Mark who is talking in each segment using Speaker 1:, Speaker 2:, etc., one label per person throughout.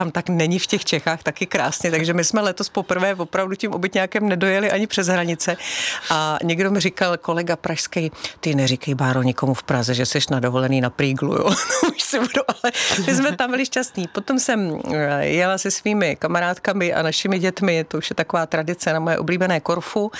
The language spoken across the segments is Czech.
Speaker 1: tam tak není v těch Čechách taky krásně, takže my jsme letos poprvé opravdu tím Obytňákem nedojeli ani přes hranice a někdo mi říkal, kolega pražský, ty neříkej, Báro, nikomu v Praze, že seš na dovolený na Prýglu, jo. Už si budu, ale my jsme tam byli šťastní. Potom jsem jela se svými kamarádkami a našimi dětmi, to už je taková tradice na moje oblíbené Korfu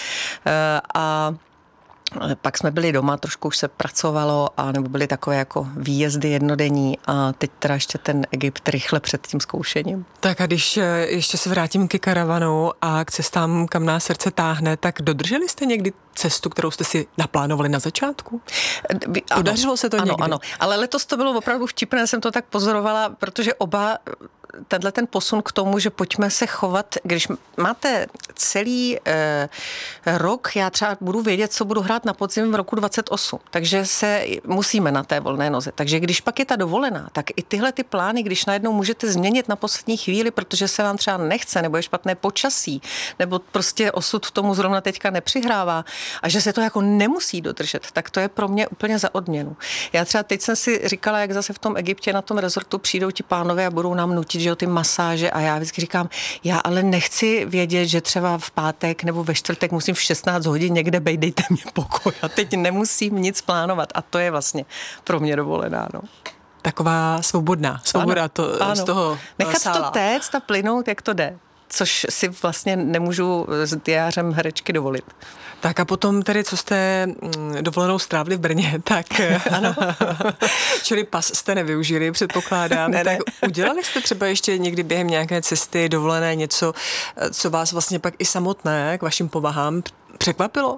Speaker 1: a pak jsme byli doma, trošku už se pracovalo a nebo byly takové jako výjezdy jednodenní a teď teda ještě ten Egypt rychle před tím zkoušením.
Speaker 2: Tak a když ještě se vrátím ke karavanu a k cestám, kam nás srdce táhne, tak dodrželi jste někdy cestu, kterou jste si naplánovali na začátku? Podařilo se to někdy?
Speaker 1: Ano, ale letos to bylo opravdu vtipné, jsem to tak pozorovala, protože oba ten posun k tomu, že pojďme se chovat, když máte celý rok, já třeba budu vědět, co budu hrát na podzim v roku 28, takže se musíme na té volné noze. Takže když pak je ta dovolená, tak i tyhle ty plány, když najednou můžete změnit na poslední chvíli, protože se vám třeba nechce, nebo je špatné počasí, nebo prostě osud k tomu zrovna teďka nepřihrává a že se to jako nemusí dodržet, tak to je pro mě úplně za odměnu. Já třeba teď jsem si říkala, jak zase v tom Egyptě na tom rezortu přijdou ti pánové a budou nám nutit, že jo, ty masáže a já vždycky říkám, já ale nechci vědět, že třeba v pátek nebo ve čtvrtek musím v 16 hodin někde bejt, dejte mě pokoj a teď nemusím nic plánovat a to je vlastně pro mě dovolená, no.
Speaker 2: Taková svoboda ano. Z toho
Speaker 1: nechat
Speaker 2: sála.
Speaker 1: to téct a plynout, jak to jde. Což si vlastně nemůžu s diářem herečky dovolit.
Speaker 2: Tak a potom tedy, co jste dovolenou strávili v Brně, tak ano. Čili pas jste nevyužili, předpokládám.
Speaker 1: Ne.
Speaker 2: Tak udělali jste třeba ještě někdy během nějaké cesty dovolené něco, co vás vlastně pak i samotné k vašim povahám překvapilo?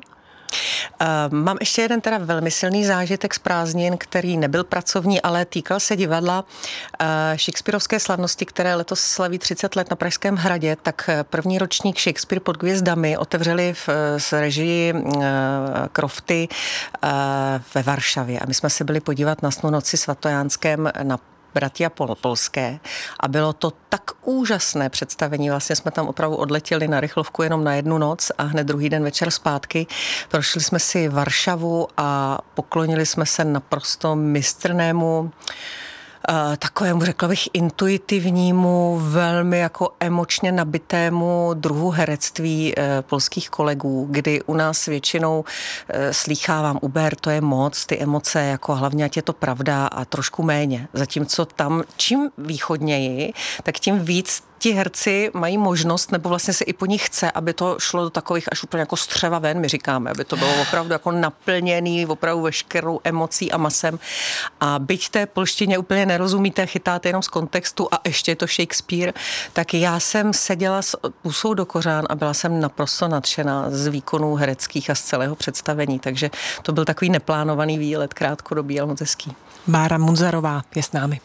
Speaker 1: Mám ještě jeden teda velmi silný zážitek z prázdnin, který nebyl pracovní, ale týkal se divadla Shakespearovské slavnosti, které letos slaví 30 let na Pražském hradě, tak první ročník Shakespeare pod hvězdami otevřeli s režii Crofty ve Varšavě a my jsme se byli podívat na Snu noci svatojánském na Bratia Polské a bylo to tak úžasné představení. Vlastně jsme tam opravdu odletěli na rychlovku jenom na jednu noc a hned druhý den večer zpátky. Prošli jsme si Varšavu a poklonili jsme se naprosto mistrnému takovému, řekla bych, intuitivnímu, velmi jako emočně nabitému druhu herectví polských kolegů, kdy u nás většinou slýchávám Uber, to je moc, ty emoce, jako hlavně ať je to pravda a trošku méně. Zatímco tam, čím východněji, tak tím víc ti herci mají možnost, nebo vlastně se i po nich chce, aby to šlo do takových až úplně jako střeva ven, my říkáme, aby to bylo opravdu jako naplněný, opravdu veškerou emocí a masem. A byť té polštině úplně nerozumíte, chytáte jenom z kontextu a ještě je to Shakespeare, tak já jsem seděla s pusou do kořán a byla jsem naprosto nadšená z výkonů hereckých a z celého představení, takže to byl takový neplánovaný výlet, krátkodobý, ale moc hezký.
Speaker 2: Bára Munzarová je s námi.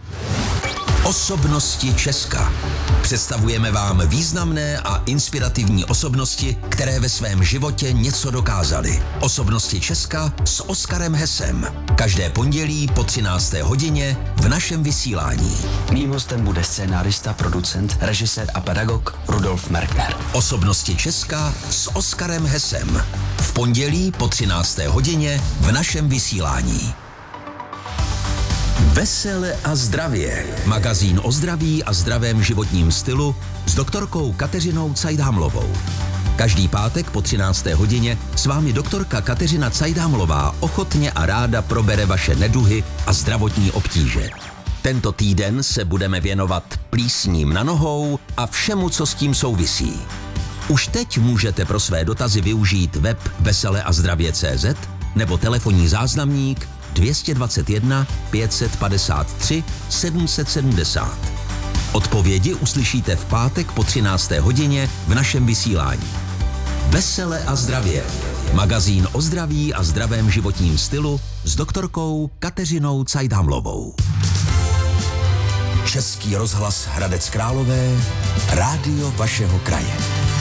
Speaker 3: Osobnosti Česka. Představujeme vám významné a inspirativní osobnosti, které ve svém životě něco dokázaly. Osobnosti Česka s Oskarem Hesem. Každé pondělí po 13. hodině v našem vysílání.
Speaker 4: Mým hostem bude scénárista, producent, režisér a pedagog Rudolf Merkner.
Speaker 3: Osobnosti Česka s Oskarem Hesem. V pondělí po 13. hodině v našem vysílání. Vesele a zdravě. Magazín o zdraví a zdravém životním stylu s doktorkou Kateřinou Cajdhamlovou. Každý pátek po 13. hodině s vámi doktorka Kateřina Cajdhamlová ochotně a ráda probere vaše neduhy a zdravotní obtíže. Tento týden se budeme věnovat plísním na nohou a všemu, co s tím souvisí. Už teď můžete pro své dotazy využít web veseleazdravě.cz nebo telefonní záznamník 221 553 770. Odpovědi uslyšíte v pátek po 13. hodině v našem vysílání. Vesele a zdravě. Magazín o zdraví a zdravém životním stylu s doktorkou Kateřinou Cajdhamlovou. Český rozhlas Hradec Králové, rádio vašeho kraje.